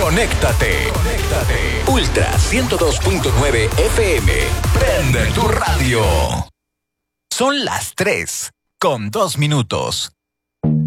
Conéctate. Ultra 102.9 FM. Prende tu radio. Son las 3:02.